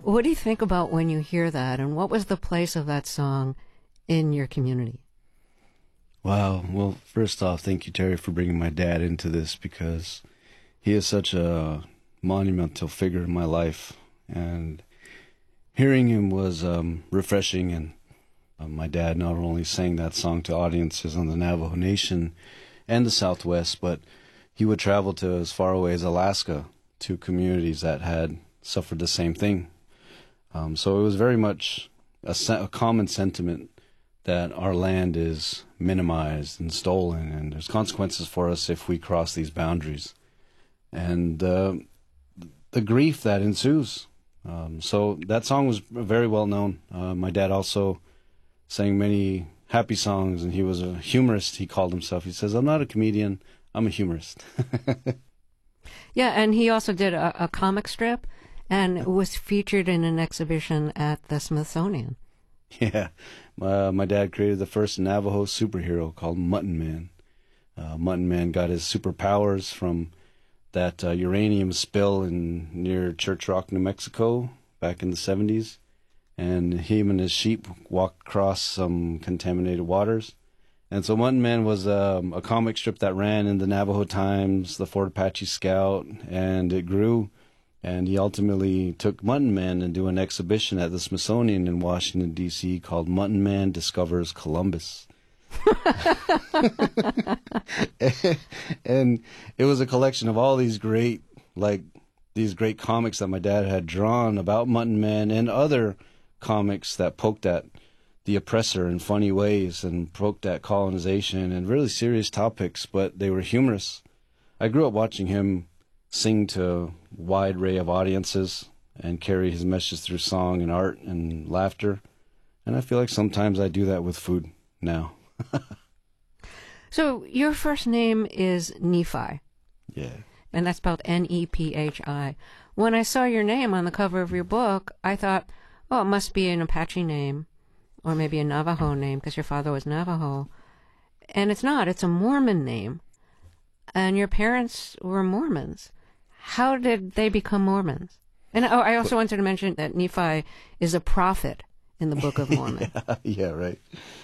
What do you think about when you hear that, and what was the place of that song in your community? Wow. Well, first off, thank you, Terry, for bringing my dad into this, because he is such a monumental figure in my life. And hearing him was refreshing. And my dad not only sang that song to audiences on the Navajo Nation and the Southwest, but he would travel to as far away as Alaska to communities that had suffered the same thing. So it was very much a common sentiment that our land is minimized and stolen, and there's consequences for us if we cross these boundaries. And the grief that ensues. So that song was very well known. My dad also sang many happy songs, and he was a humorist, he called himself. He says, "I'm not a comedian, I'm a humorist." Yeah, and he also did a comic strip, and it was featured in an exhibition at the Smithsonian. Yeah, my dad created the first Navajo superhero called Mutton Man. Mutton Man got his superpowers from that uranium spill near Church Rock, New Mexico, back in the 70s. And him and his sheep walked across some contaminated waters. And so Mutton Man was a comic strip that ran in the Navajo Times, the Fort Apache Scout, and it grew. And he ultimately took Mutton Man into an exhibition at the Smithsonian in Washington, D.C. called Mutton Man Discovers Columbus. And it was a collection of all these great comics that my dad had drawn about Mutton Man, and other comics that poked at the oppressor in funny ways and poked at colonization and really serious topics, but they were humorous. I grew up watching him sing to a wide array of audiences and carry his message through song and art and laughter. And I feel like sometimes I do that with food now. So your first name is Nephi. Yeah. And that's spelled Nephi. When I saw your name on the cover of your book, I thought, oh, it must be an Apache name, or maybe a Navajo name, because your father was Navajo. And it's not. It's a Mormon name. And your parents were Mormons. How did they become Mormons? And I also wanted to mention that Nephi is a prophet in the Book of Mormon. Yeah, right.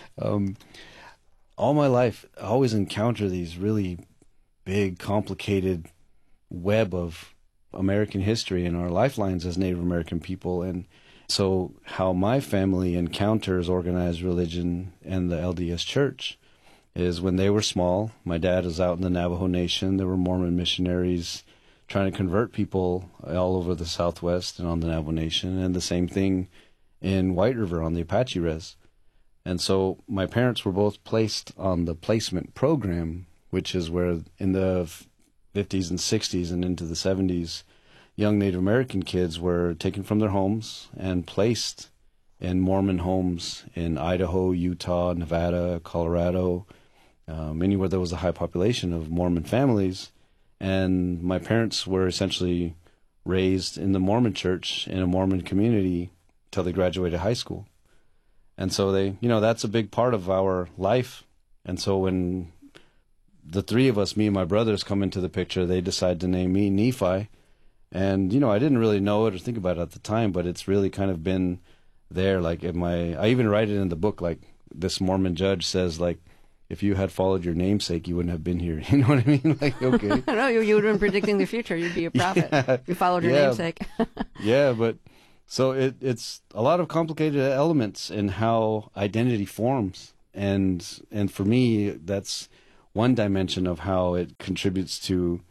All my life, I always encounter these really big, complicated web of American history and our lifelines as Native American people. And so how my family encounters organized religion and the LDS Church is when they were small. My dad was out in the Navajo Nation. There were Mormon missionaries trying to convert people all over the Southwest and on the Navajo Nation, and the same thing in White River on the Apache Res. And so my parents were both placed on the placement program, which is where in the 50s and 60s and into the 70s, young Native American kids were taken from their homes and placed in Mormon homes in Idaho, Utah, Nevada, Colorado, anywhere there was a high population of Mormon families. And my parents were essentially raised in the Mormon church in a Mormon community till they graduated high school. And so that's a big part of our life. And so when the three of us, me and my brothers, come into the picture, they decide to name me Nephi. And, I didn't really know it or think about it at the time, but it's really kind of been there. Like I even write it in the book, like this Mormon judge says, like, if you had followed your namesake, you wouldn't have been here. You know what I mean? Like, okay. No, you would have been predicting the future. You'd be a prophet. Yeah. If you followed your namesake. Yeah, but so it's a lot of complicated elements in how identity forms. And for me, that's one dimension of how it contributes to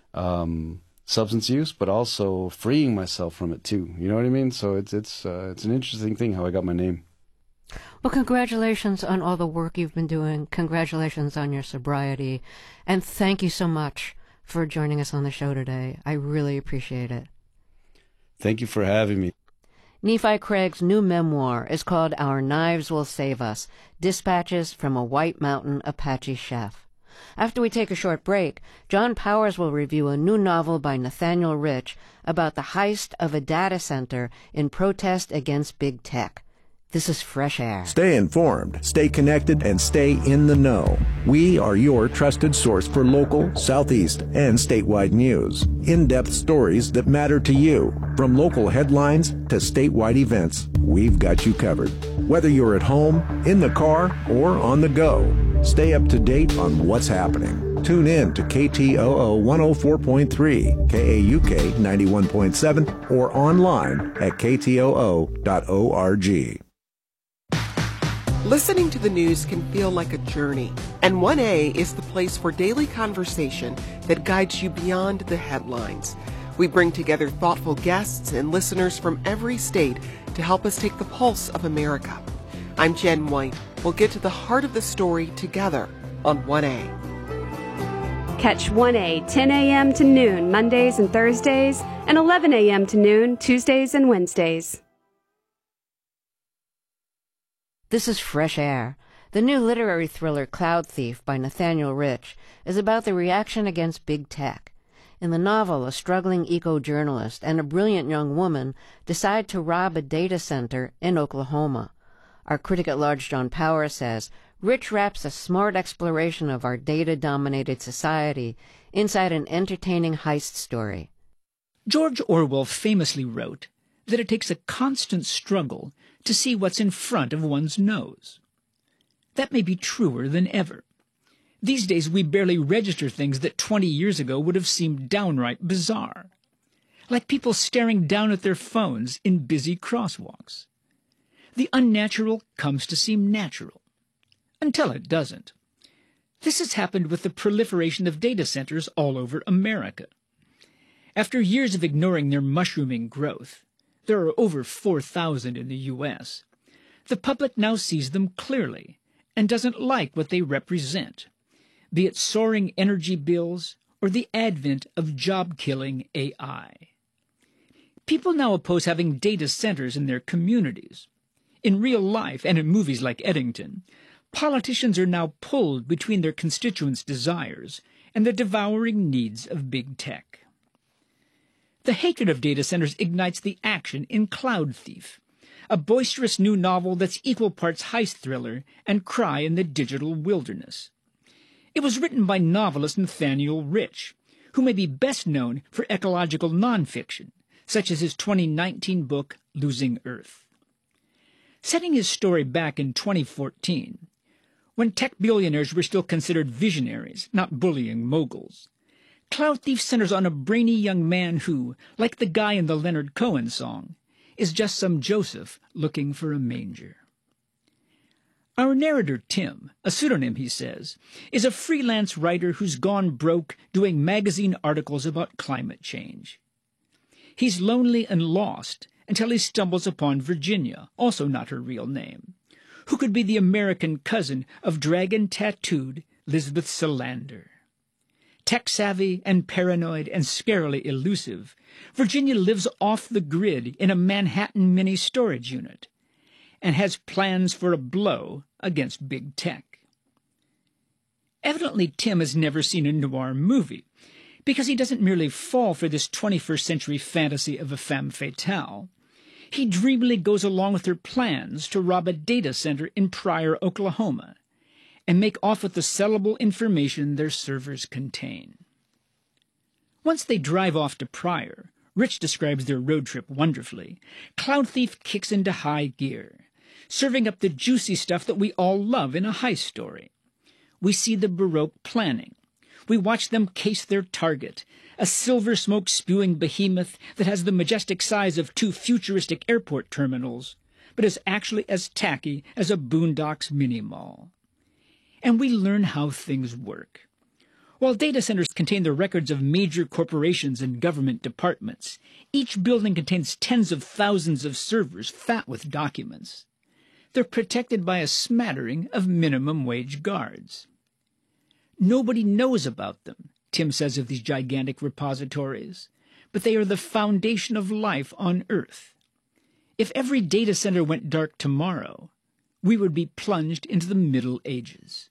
substance use, but also freeing myself from it too. You know what I mean? So it's an interesting thing how I got my name. Well, congratulations on all the work you've been doing. Congratulations on your sobriety. And thank you so much for joining us on the show today. I really appreciate it. Thank you for having me. Nephi Craig's new memoir is called Our Knives Will Save Us, Dispatches from a White Mountain Apache Chef. After we take a short break, John Powers will review a new novel by Nathaniel Rich about the heist of a data center in protest against big tech. This is Fresh Air. Stay informed, stay connected, and stay in the know. We are your trusted source for local, Southeast, and statewide news. In-depth stories that matter to you. From local headlines to statewide events, we've got you covered. Whether you're at home, in the car, or on the go, stay up to date on what's happening. Tune in to KTOO 104.3, KAUK 91.7, or online at ktoo.org. Listening to the news can feel like a journey, and 1A is the place for daily conversation that guides you beyond the headlines. We bring together thoughtful guests and listeners from every state to help us take the pulse of America. I'm Jen White. We'll get to the heart of the story together on 1A. Catch 1A 10 a.m. to noon Mondays and Thursdays, and 11 a.m. to noon Tuesdays and Wednesdays. This is Fresh Air. The new literary thriller Cloud Thief by Nathaniel Rich is about the reaction against big tech. In the novel, a struggling eco-journalist and a brilliant young woman decide to rob a data center in Oklahoma. Our critic at large, John Power, says, Rich wraps a smart exploration of our data-dominated society inside an entertaining heist story. George Orwell famously wrote that it takes a constant struggle to see what's in front of one's nose. That may be truer than ever. These days we barely register things that 20 years ago would have seemed downright bizarre, like people staring down at their phones in busy crosswalks. The unnatural comes to seem natural, until it doesn't. This has happened with the proliferation of data centers all over America. After years of ignoring their mushrooming growth, there are over 4,000 in the U.S., the public now sees them clearly and doesn't like what they represent, be it soaring energy bills or the advent of job-killing AI. People now oppose having data centers in their communities. In real life and in movies like Eddington, politicians are now pulled between their constituents' desires and the devouring needs of big tech. The hatred of data centers ignites the action in Cloud Thief, a boisterous new novel that's equal parts heist thriller and cry in the digital wilderness. It was written by novelist Nathaniel Rich, who may be best known for ecological nonfiction, such as his 2019 book, Losing Earth. Setting his story back in 2014, when tech billionaires were still considered visionaries, not bullying moguls, Cloud Thief centers on a brainy young man who, like the guy in the Leonard Cohen song, is just some Joseph looking for a manger. Our narrator, Tim, a pseudonym he says, is a freelance writer who's gone broke doing magazine articles about climate change. He's lonely and lost until he stumbles upon Virginia, also not her real name, who could be the American cousin of dragon-tattooed Lisbeth Salander. Tech-savvy and paranoid and scarily elusive, Virginia lives off the grid in a Manhattan mini-storage unit and has plans for a blow against big tech. Evidently, Tim has never seen a noir movie, because he doesn't merely fall for this 21st century fantasy of a femme fatale. He dreamily goes along with her plans to rob a data center in Pryor, Oklahoma, and make off with the sellable information their servers contain. Once they drive off to Pryor, Rich describes their road trip wonderfully, Cloud Thief kicks into high gear, serving up the juicy stuff that we all love in a heist story. We see the Baroque planning. We watch them case their target, a silver smoke-spewing behemoth that has the majestic size of 2 futuristic airport terminals, but is actually as tacky as a Boondocks mini-mall. And we learn how things work. While data centers contain the records of major corporations and government departments, each building contains tens of thousands of servers fat with documents. They're protected by a smattering of minimum wage guards. Nobody knows about them, Tim says of these gigantic repositories, but they are the foundation of life on Earth. If every data center went dark tomorrow, we would be plunged into the Middle Ages.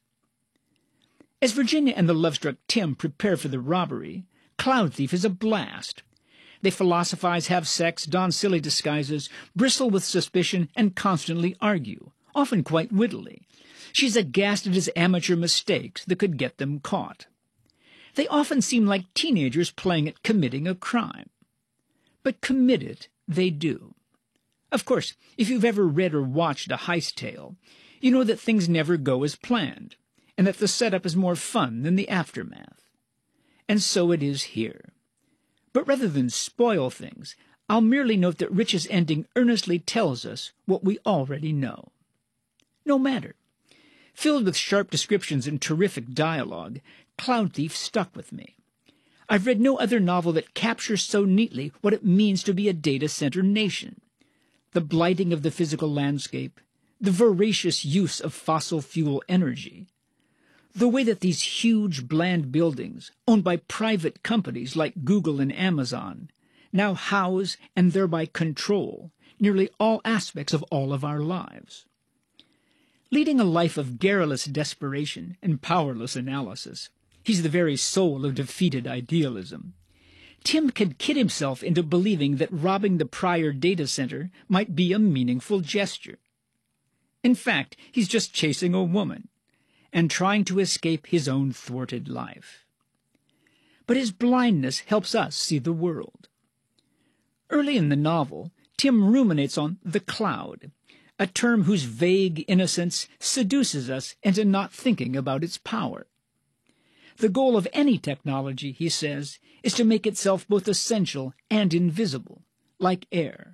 As Virginia and the love-struck Tim prepare for the robbery, Cloud Thief is a blast. They philosophize, have sex, don silly disguises, bristle with suspicion, and constantly argue, often quite wittily. She's aghast at his amateur mistakes that could get them caught. They often seem like teenagers playing at committing a crime. But commit it they do. Of course, if you've ever read or watched a heist tale, you know that things never go as planned, and that the setup is more fun than the aftermath. And so it is here. But rather than spoil things, I'll merely note that Rich's ending earnestly tells us what we already know. No matter. Filled with sharp descriptions and terrific dialogue, Cloud Thief stuck with me. I've read no other novel that captures so neatly what it means to be a data center nation. The blighting of the physical landscape, the voracious use of fossil fuel energy, the way that these huge, bland buildings, owned by private companies like Google and Amazon, now house and thereby control nearly all aspects of all of our lives. Leading a life of garrulous desperation and powerless analysis, he's the very soul of defeated idealism. Tim can kid himself into believing that robbing the Pryor data center might be a meaningful gesture. In fact, he's just chasing a woman and trying to escape his own thwarted life. But his blindness helps us see the world. Early in the novel, Tim ruminates on the cloud, a term whose vague innocence seduces us into not thinking about its power. The goal of any technology, he says, is to make itself both essential and invisible, like air.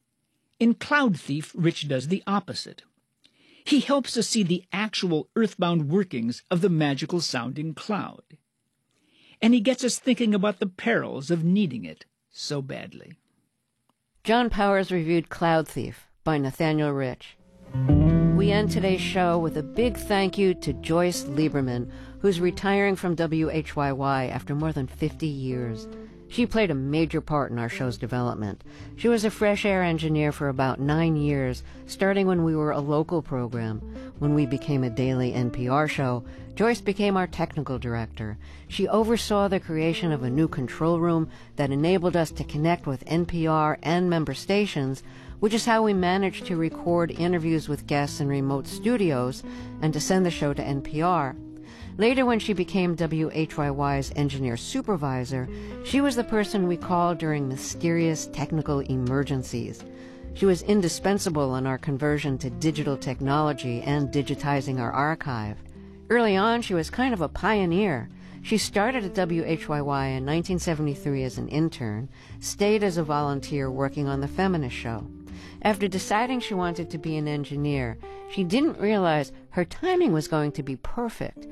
In Cloud Thief, Rich does the opposite. He helps us see the actual earthbound workings of the magical-sounding cloud. And he gets us thinking about the perils of needing it so badly. John Powers reviewed Cloud Thief by Nathaniel Rich. We end today's show with a big thank you to Joyce Lieberman, who's retiring from WHYY after more than 50 years. She played a major part in our show's development. She was a fresh air engineer for about 9 years, starting when we were a local program. When we became a daily NPR show, Joyce became our technical director. She oversaw the creation of a new control room that enabled us to connect with NPR and member stations, which is how we managed to record interviews with guests in remote studios and to send the show to NPR. Later, when she became WHYY's engineer supervisor, she was the person we called during mysterious technical emergencies. She was indispensable in our conversion to digital technology and digitizing our archive. Early on, she was kind of a pioneer. She started at WHYY in 1973 as an intern, stayed as a volunteer working on The Feminist Show. After deciding she wanted to be an engineer, she didn't realize her timing was going to be perfect.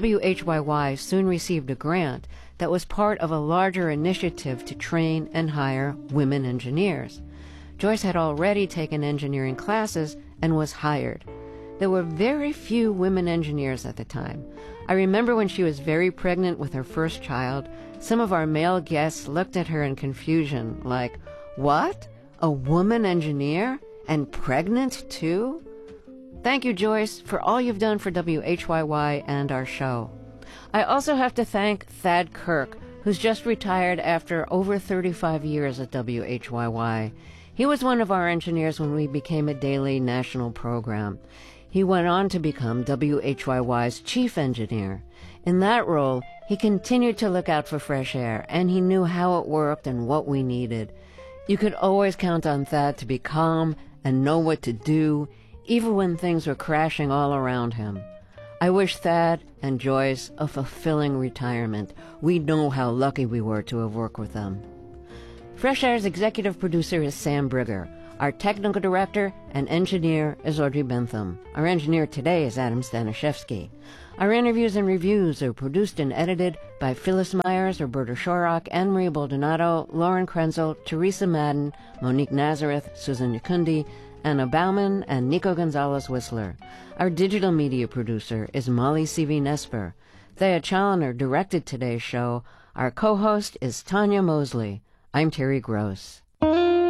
WHYY soon received a grant that was part of a larger initiative to train and hire women engineers. Joyce had already taken engineering classes and was hired. There were very few women engineers at the time. I remember when she was very pregnant with her first child, some of our male guests looked at her in confusion, like, "What? A woman engineer? And pregnant, too?" Thank you, Joyce, for all you've done for WHYY and our show. I also have to thank Thad Kirk, who's just retired after over 35 years at WHYY. He was one of our engineers when we became a daily national program. He went on to become WHYY's chief engineer. In that role, he continued to look out for fresh air, and he knew how it worked and what we needed. You could always count on Thad to be calm and know what to do, even when things were crashing all around him. I wish Thad and Joyce a fulfilling retirement. We know how lucky we were to have worked with them. Fresh Air's executive producer is Sam Brigger. Our technical director and engineer is Audrey Bentham. Our engineer today is Adam Staniszewski. Our interviews and reviews are produced and edited by Phyllis Myers, Roberta Shorrock, Anne-Marie Baldonado, Lauren Krenzel, Teresa Madden, Monique Nazareth, Susan Yakundi, Anna Bauman, and Nico Gonzalez-Whistler. Our digital media producer is Molly C.V. Thea Challoner directed today's show. Our co-host is Tanya Mosley. I'm Terry Gross.